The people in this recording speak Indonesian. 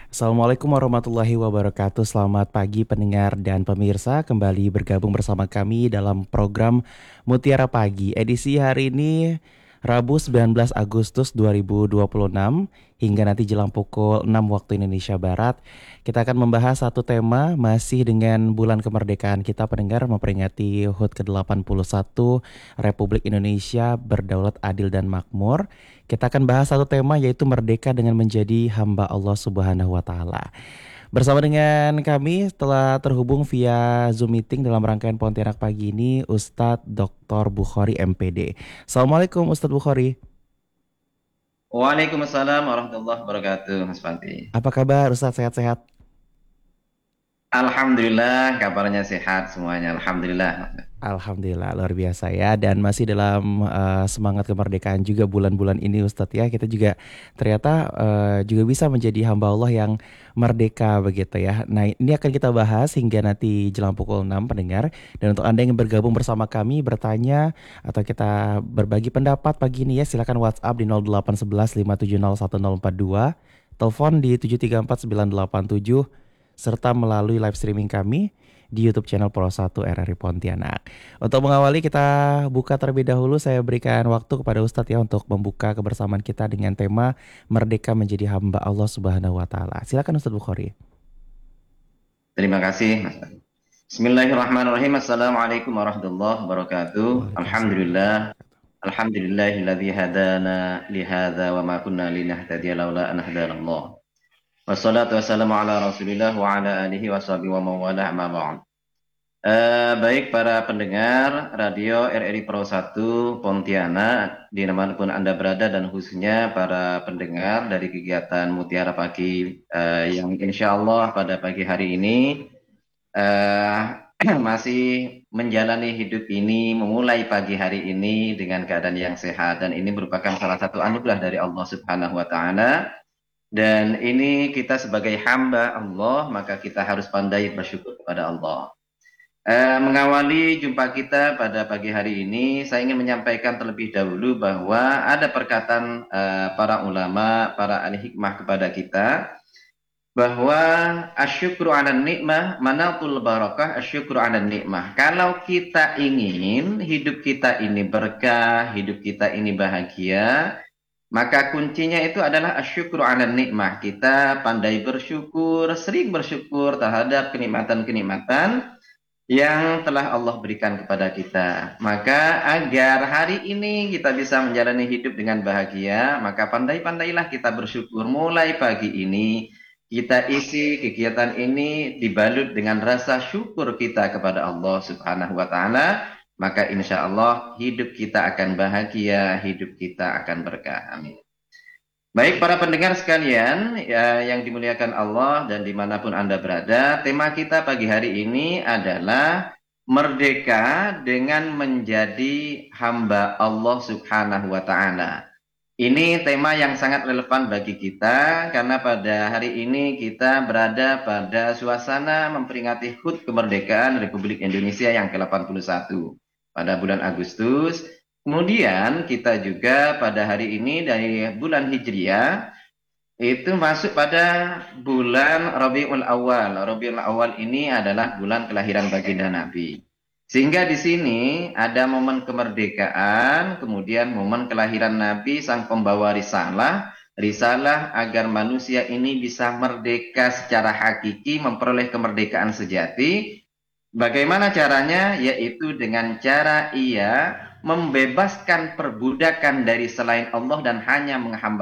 Assalamualaikum warahmatullahi wabarakatuh. Selamat pagi pendengar dan pemirsa. Kembali bergabung bersama kami dalam program Mutiara Pagi. Edisi hari ini Rabu 19 Agustus 2026 hingga nanti jelang pukul 6 waktu Indonesia Barat. Kita akan membahas satu tema masih dengan bulan kemerdekaan kita pendengar memperingati HUT ke-81 Republik Indonesia berdaulat adil dan makmur. Kita akan bahas satu tema yaitu merdeka dengan menjadi hamba Allah Subhanahu wa taala. Bersama dengan kami telah terhubung via Zoom meeting dalam rangkaian Pontianak pagi ini Ustadz Dr. Bukhari MPD. Assalamualaikum Ustadz Bukhari. Waalaikumsalam warahmatullahi wabarakatuh, Mas Fanti. Apa kabar Ustadz, sehat-sehat? Alhamdulillah, kabarnya sehat semuanya. Alhamdulillah. Alhamdulillah luar biasa ya, dan masih dalam semangat kemerdekaan juga bulan-bulan ini Ustadz ya. Kita juga ternyata juga bisa menjadi hamba Allah yang merdeka begitu ya. Nah, ini akan kita bahas hingga nanti jelang pukul 6 pendengar. Dan untuk Anda yang bergabung bersama kami bertanya atau kita berbagi pendapat pagi ini ya, silakan WhatsApp di 0811 5701042, telepon di 734 987, serta melalui live streaming kami di YouTube channel Pro 1 RRI Pontianak. Untuk mengawali kita buka terlebih dahulu, saya berikan waktu kepada Ustadz ya untuk membuka kebersamaan kita dengan tema Merdeka menjadi hamba Allah Subhanahu wa taala. Silakan Ustadz Bukhari. Terima kasih, Mas Fanti. Bismillahirrahmanirrahim. Assalamualaikum warahmatullahi wabarakatuh. Waalaikumsalam. Alhamdulillah. Alhamdulillahilladzi hadana lihada wa ma kunna linahtadiya laula an hadanallah. Wassalatu wassalamu ala Rasulillah wa ala alihi washabihi wa mawala amma ba'd. Baik para pendengar radio RRI Pro 1 Pontianak dimanapun Anda berada dan khususnya para pendengar dari kegiatan Mutiara Pagi yang insya Allah pada pagi hari ini eh, masih menjalani hidup ini, memulai pagi hari ini dengan keadaan yang sehat dan ini merupakan salah satu anugerah dari Allah Subhanahu wa taala. Dan ini kita sebagai hamba Allah, maka kita harus pandai bersyukur kepada Allah. Mengawali jumpa kita pada pagi hari ini, saya ingin menyampaikan terlebih dahulu bahwa ada perkataan para ulama, para ahli hikmah kepada kita, bahwa asyukru 'alan nikmah manatul barakah asyukru 'alan nikmah. Kalau kita ingin hidup kita ini berkah, hidup kita ini bahagia, maka kuncinya itu adalah asyukru 'alan nikmah. Kita pandai bersyukur, sering bersyukur terhadap kenikmatan-kenikmatan yang telah Allah berikan kepada kita. Maka agar hari ini kita bisa menjalani hidup dengan bahagia, maka pandai-pandailah kita bersyukur. Mulai pagi ini kita isi kegiatan ini dibalut dengan rasa syukur kita kepada Allah Subhanahu wa taala, maka insya Allah hidup kita akan bahagia, hidup kita akan berkah. Amin. Baik para pendengar sekalian ya, yang dimuliakan Allah dan dimanapun Anda berada, tema kita pagi hari ini adalah merdeka dengan menjadi hamba Allah Subhanahu wa taala. Ini tema yang sangat relevan bagi kita karena pada hari ini kita berada pada suasana memperingati HUT kemerdekaan Republik Indonesia yang ke-81 pada bulan Agustus. Kemudian kita juga pada hari ini dari bulan Hijriah itu masuk pada bulan Rabiul Awal. Rabiul Awal ini adalah bulan kelahiran baginda Nabi. Sehingga di sini ada momen kemerdekaan, kemudian momen kelahiran Nabi sang pembawa risalah, risalah agar manusia ini bisa merdeka secara hakiki, memperoleh kemerdekaan sejati. Bagaimana caranya? Yaitu dengan cara ia membebaskan perbudakan dari selain Allah dan hanya menghamba